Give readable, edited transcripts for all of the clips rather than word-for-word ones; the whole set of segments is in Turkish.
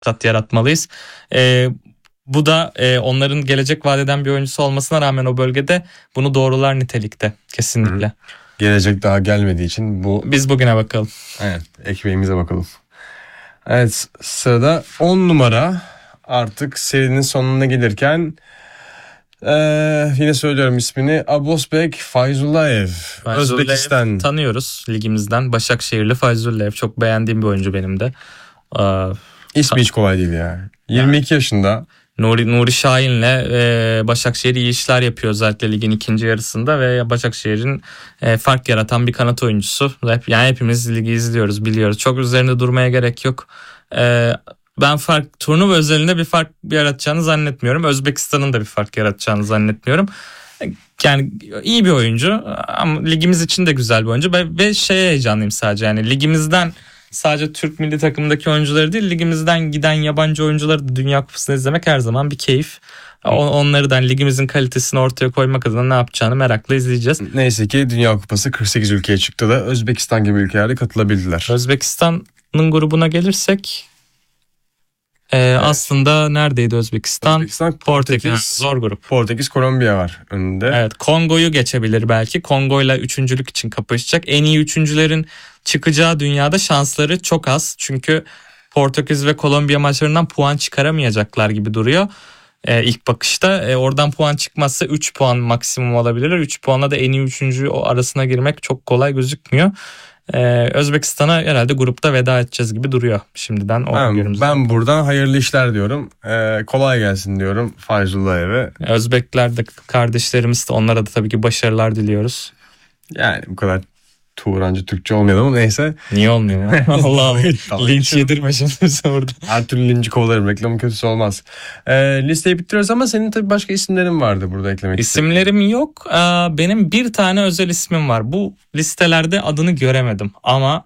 fırsat yaratmalıyız. Bu da onların gelecek vadeden bir oyuncusu olmasına rağmen o bölgede bunu doğrular nitelikte kesinlikle. Hı. Gelecek daha gelmediği için biz bugüne bakalım. Evet, ekmeğimize bakalım. Evet, sırada 10 numara, artık serinin sonuna gelirken yine söylüyorum ismini, Abosbek Fayzullayev. Özbekistan. Tanıyoruz ligimizden. Başakşehirli Fayzullayev. Çok beğendiğim bir oyuncu benim de. İsmi hiç kolay değil ya. 22 yaşında. Nuri Şahin'le Başakşehir iyi işler yapıyor özellikle ligin ikinci yarısında ve Başakşehir'in fark yaratan bir kanat oyuncusu. Yani hepimiz ligi izliyoruz, biliyoruz. Çok üzerinde durmaya gerek yok. Ben turnuva özelinde bir fark yaratacağını zannetmiyorum. Özbekistan'ın da bir fark yaratacağını zannetmiyorum. Yani iyi bir oyuncu ama ligimiz için de güzel bir oyuncu ve heyecanlıyım sadece, yani ligimizden sadece Türk milli takımındaki oyuncuları değil, ligimizden giden yabancı oyuncuları da Dünya Kupası'nı izlemek her zaman bir keyif. Onları da ligimizin kalitesini ortaya koymak adına ne yapacağını merakla izleyeceğiz. Neyse ki Dünya Kupası 48 ülkeye çıktı da Özbekistan gibi ülkelerde katılabildiler. Özbekistan'ın grubuna gelirsek evet. Aslında neredeydi Özbekistan? Portekiz. Zor grup. Portekiz, Kolombiya var önünde. Evet, Kongo'yu geçebilir belki. Kongo'yla üçüncülük için kapışacak. En iyi üçüncülerin çıkacağı dünyada şansları çok az. Çünkü Portekiz ve Kolombiya maçlarından puan çıkaramayacaklar gibi duruyor. İlk bakışta oradan puan çıkmazsa 3 puan maksimum alabilirler. 3 puanla da en iyi üçüncü arasına girmek çok kolay gözükmüyor. Özbekistan'a herhalde grupta veda edeceğiz gibi duruyor şimdiden. Ben buradan hayırlı işler diyorum. Kolay gelsin diyorum Fayzullayev'e. Özbekler de kardeşlerimiz de, onlara da tabii ki başarılar diliyoruz. Yani bu kadar Tuğrancı Türkçe olmayalım ama neyse. Niye olmuyor ya? Allah'ım linç yedirme şimdi bize orada. Her türlü linci kovalarım, reklamın kötüsü olmaz. Listeyi bitiriyoruz ama senin tabii başka isimlerin vardı burada eklemek istediğin. İsimlerim yok. Benim bir tane özel ismim var. Bu listelerde adını göremedim ama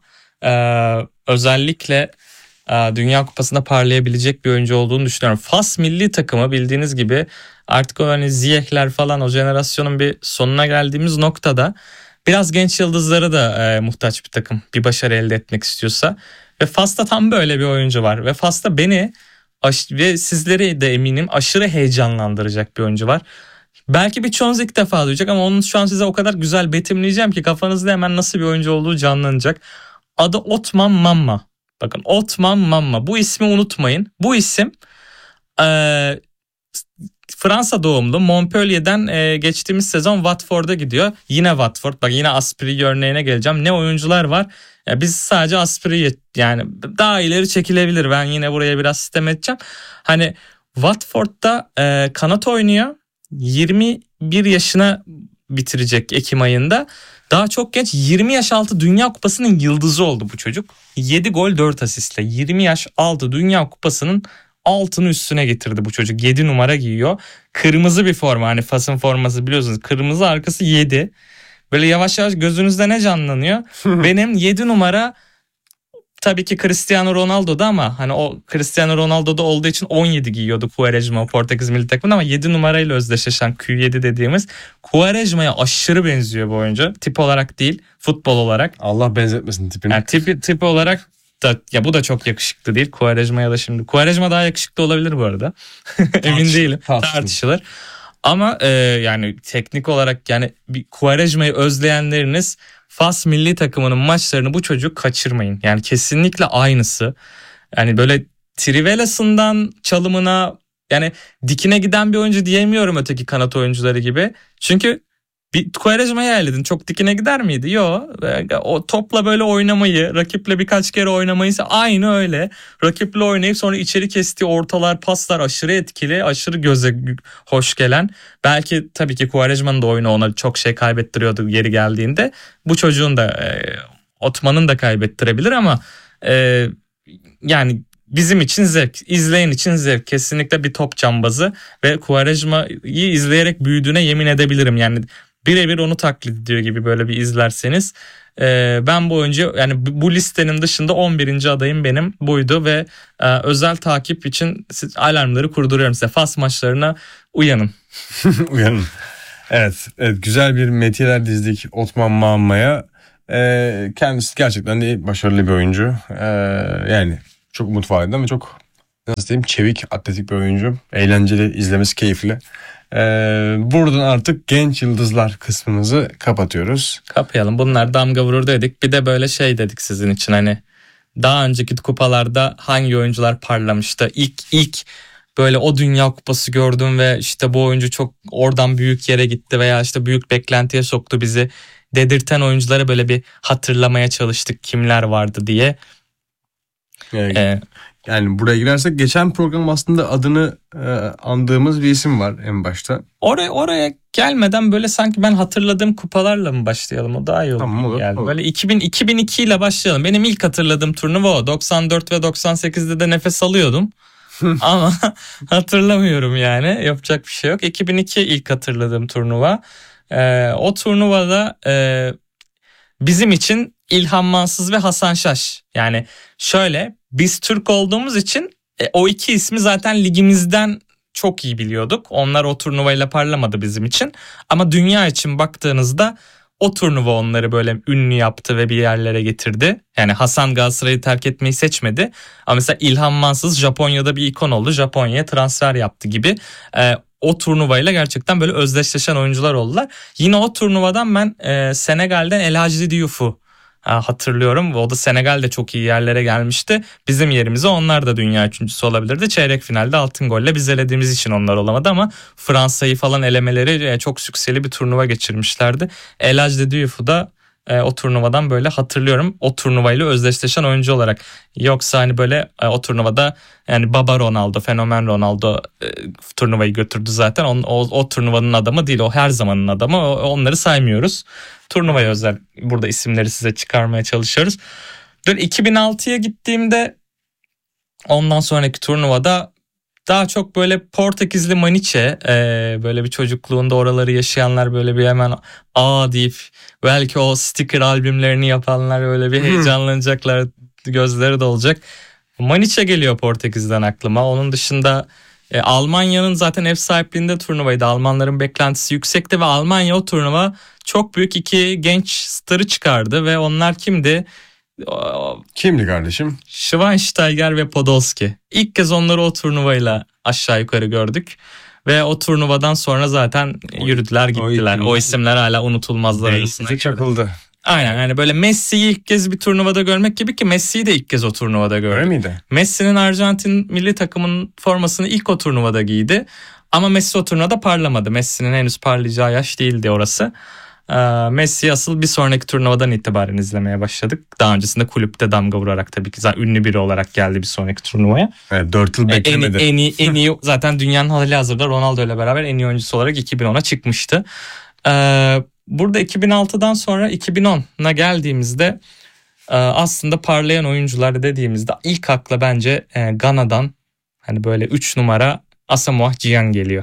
özellikle Dünya Kupası'nda parlayabilecek bir oyuncu olduğunu düşünüyorum. Fas milli takımı bildiğiniz gibi artık o hani Ziyech'ler falan, o jenerasyonun bir sonuna geldiğimiz noktada biraz genç yıldızlara da muhtaç bir takım, bir başarı elde etmek istiyorsa. Ve Fas'ta tam böyle bir oyuncu var. Ve Fas'ta beni ve sizleri de eminim aşırı heyecanlandıracak bir oyuncu var. Belki birçoğunuz ilk defa duyacak ama onu şu an size o kadar güzel betimleyeceğim ki kafanızda hemen nasıl bir oyuncu olduğu canlanacak. Adı Otman Mamma. Bakın, Otman Mamma. Bu ismi unutmayın. Bu isim Fransa doğumlu, Montpellier'den geçtiğimiz sezon Watford'a gidiyor. Yine Watford. Bak, yine Asprilla örneğine geleceğim. Ne oyuncular var. Biz sadece Asprilla, yani daha ileri çekilebilir. Ben yine buraya biraz sistem edeceğim. Hani Watford'da kanat oynuyor. 21 yaşına bitirecek Ekim ayında. Daha çok genç, 20 yaş altı Dünya Kupası'nın yıldızı oldu bu çocuk. 7 gol 4 asistle 20 yaş altı Dünya Kupası'nın altını üstüne getirdi bu çocuk. 7 numara giyiyor. Kırmızı bir forma, hani Fas'ın forması biliyorsunuz. Kırmızı, arkası 7. Böyle yavaş yavaş gözünüzde ne canlanıyor? Benim 7 numara tabii ki Cristiano Ronaldo'da ama hani o Cristiano Ronaldo'da olduğu için 17 giyiyordu Quaresma Portekiz milli takımında, ama 7 numarayla özdeşleşen Q7 dediğimiz Quaresma'ya aşırı benziyor bu oyuncu. Tip olarak değil, futbol olarak. Allah benzetmesin tipini. Yani tip olarak da, ya bu da çok yakışıklı değil. Quaresma'ya da şimdi. Quaresma daha yakışıklı olabilir bu arada. Emin değilim. Tartışılır. Ama yani teknik olarak, yani bir Quaresma'yı özleyenleriniz Fas milli takımının maçlarını bu çocuk kaçırmayın. Yani kesinlikle aynısı. Yani böyle Trivelas'ından çalımına, yani dikine giden bir oyuncu diyemiyorum öteki kanat oyuncuları gibi. Çünkü bir Quaresma'yı elledin, çok dikine gider miydi? Yok. O topla böyle oynamayı, rakiple birkaç kere oynamayı aynı öyle. Rakiple oynayıp sonra içeri kestiği ortalar, paslar aşırı etkili, aşırı göze hoş gelen. Belki tabii ki Quaresma'nın da oyunu ona çok şey kaybettiriyordu yeri geldiğinde. Bu çocuğun da Otman'ın da kaybettirebilir ama yani bizim için zevk, izleyen için zevk. Kesinlikle bir top cambazı ve Quaresma'yı izleyerek büyüdüğüne yemin edebilirim. Yani birebir onu taklit ediyor gibi böyle bir izlerseniz. Ben bu oyuncu, yani bu listenin dışında 11. adayım benim buydu ve özel takip için alarmları kurduruyorum size. Fas maçlarına uyanın. Uyanın. Evet, güzel bir metiyeler dizdik Otman Mamma'ya. Kendisi gerçekten de başarılı bir oyuncu. Yani çok umut vaat eden ve çok nasıl diyeyim, çevik, atletik bir oyuncu. Eğlenceli, izlemesi keyifli. Buradan artık genç yıldızlar kısmımızı kapatıyoruz. Kapayalım. Bunlar damga vurur dedik. Bir de böyle şey dedik sizin için, hani daha önceki kupalarda hangi oyuncular parlamıştı? İlk böyle o Dünya Kupası gördüm ve işte bu oyuncu çok oradan büyük yere gitti veya işte büyük beklentiye soktu bizi dedirten oyuncuları böyle bir hatırlamaya çalıştık, kimler vardı diye. Yani buraya girersek geçen program aslında adını andığımız bir isim var en başta. Oraya gelmeden böyle sanki ben hatırladığım kupalarla mı başlayalım? O daha iyi olur. Tamam, olur, yani. olur. Böyle 2002 ile başlayalım. Benim ilk hatırladığım turnuva o. 94 ve 98'de de nefes alıyordum. Ama hatırlamıyorum yani. Yapacak bir şey yok. 2002 ilk hatırladığım turnuva. O turnuvada bizim için İlhan Mansız ve Hasan Şaş. Yani şöyle, biz Türk olduğumuz için o iki ismi zaten ligimizden çok iyi biliyorduk. Onlar o turnuvayla parlamadı bizim için. Ama dünya için baktığınızda o turnuva onları böyle ünlü yaptı ve bir yerlere getirdi. Yani Hasan Galatasaray'ı terk etmeyi seçmedi. Ama mesela İlhan Mansız Japonya'da bir ikon oldu. Japonya'ya transfer yaptı gibi. O turnuvayla gerçekten böyle özdeşleşen oyuncular oldular. Yine o turnuvadan ben Senegal'den El Hadji Diouf'u hatırlıyorum. O da Senegal'de çok iyi yerlere gelmişti. Bizim yerimize onlar da dünya üçüncüsü olabilirdi. Çeyrek finalde altın golle biz elediğimiz için onlar olamadı ama Fransa'yı falan elemeleri çok sükseli bir turnuva geçirmişlerdi. El Hadji Diouf'u da o turnuvadan böyle hatırlıyorum. O turnuvayla özdeşleşen oyuncu olarak. Yoksa hani böyle o turnuvada yani Baba Ronaldo, Fenomen Ronaldo turnuvayı götürdü zaten. O turnuvanın adamı değil, o her zamanın adamı. Onları saymıyoruz. Turnuvaya özel burada isimleri size çıkarmaya çalışıyoruz. Böyle 2006'ya gittiğimde ondan sonraki turnuvada daha çok böyle Portekizli Maniche, böyle bir çocukluğunda oraları yaşayanlar böyle bir hemen deyip belki o sticker albümlerini yapanlar öyle bir heyecanlanacaklar, gözleri dolacak. Maniche geliyor Portekiz'den aklıma. Onun dışında Almanya'nın zaten ev sahipliğinde turnuvaydı. Almanların beklentisi yüksekti ve Almanya o turnuva çok büyük iki genç starı çıkardı ve onlar kimdi? Kimdi kardeşim? Schweinsteiger ve Podolski. İlk kez onları o turnuvayla aşağı yukarı gördük. Ve o turnuvadan sonra zaten yürüdüler gittiler. O isimler hala unutulmazlar arasında. Çakıldı. Aynen, yani böyle Messi'yi ilk kez bir turnuvada görmek gibi, ki Messi'yi de ilk kez o turnuvada gördük. Öyle miydi? Messi'nin Arjantin milli takımının formasını ilk o turnuvada giydi. Ama Messi o turnuvada parlamadı. Messi'nin henüz parlayacağı yaş değildi orası. Messi asıl bir sonraki turnuvadan itibaren izlemeye başladık. Daha öncesinde kulüpte damga vurarak tabii ki zaten ünlü biri olarak geldi bir sonraki turnuvaya. Evet, 4 yıl beklemedi. En iyi zaten dünyanın halihazırda Ronaldo ile beraber en iyi oyuncusu olarak 2010'a çıkmıştı. Burada 2006'dan sonra 2010'a geldiğimizde aslında parlayan oyuncular dediğimizde ilk akla bence Gana'dan hani böyle 3 numara Asamoah Gyan geliyor.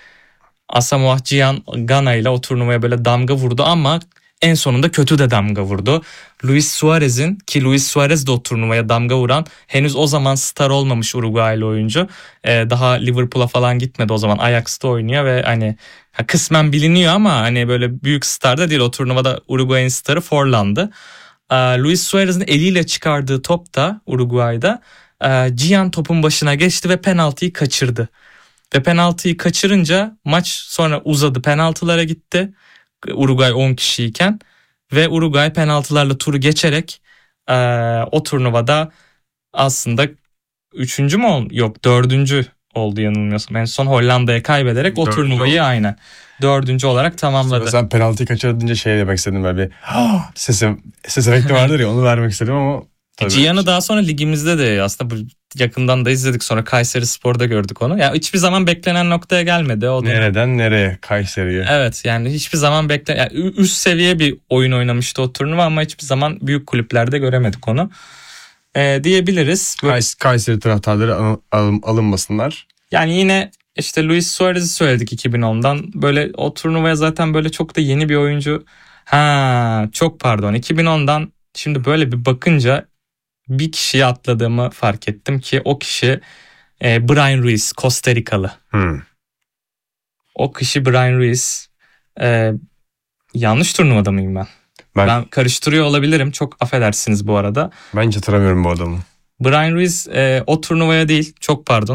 Asamoah Gyan Gana ile o turnuvaya böyle damga vurdu ama en sonunda kötü de damga vurdu. Luis Suarez'in, ki Luis Suarez de o turnuvaya damga vuran, henüz o zaman star olmamış Uruguaylı oyuncu. Daha Liverpool'a falan gitmedi o zaman, Ajax'ta oynuyor ve hani kısmen biliniyor ama hani böyle büyük star da değil. O turnuvada Uruguay'ın starı Forlan'dı. Luis Suarez'in eliyle çıkardığı top da Uruguay'da Gyan topun başına geçti ve penaltıyı kaçırdı. Ve penaltıyı kaçırınca maç sonra uzadı, penaltılara gitti. Uruguay 10 kişiyken ve Uruguay penaltılarla turu geçerek o turnuvada aslında 3. mü oldu? Yok, 4. oldu yanılmıyorsam. En son Hollanda'ya kaybederek o turnuvayı aynen 4. olarak tamamladı. Sonra sen penaltıyı kaçırdınca şey demek istedim, böyle bir ses efekti vardır ya, onu vermek istedim ama Gyan'ı daha sonra ligimizde de aslında yakından da izledik. Sonra Kayserispor'da gördük onu. Yani hiçbir zaman beklenen noktaya gelmedi. O nereden nereye? Kayseri'ye. Evet, yani hiçbir zaman yani üst seviye bir oyun oynamıştı o turnuva ama hiçbir zaman büyük kulüplerde göremedik onu. Diyebiliriz. Kayseri taraftarları alınmasınlar. Yani yine işte Luis Suarez'i söyledik 2010'dan. Böyle o turnuvaya zaten böyle çok da yeni bir oyuncu. Çok pardon, 2010'dan şimdi böyle bir bakınca bir kişiyi atladığımı fark ettim ki o kişi Brian Ruiz, Costa Rikalı. O kişi Brian Ruiz. Yanlış turnuvada mıyım ben? Ben karıştırıyor olabilirim. Çok affedersiniz bu arada. Ben hiç hatırlamıyorum bu adamı. Bryan Ruiz o turnuvaya değil, çok pardon.